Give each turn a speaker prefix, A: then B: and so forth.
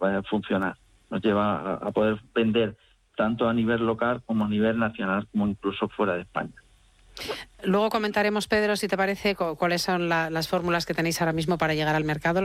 A: funcionar. Nos lleva a poder vender tanto a nivel local como a nivel nacional, como incluso fuera de España.
B: Luego comentaremos, Pedro, si te parece, cuáles son las fórmulas que tenéis ahora mismo para llegar al mercado.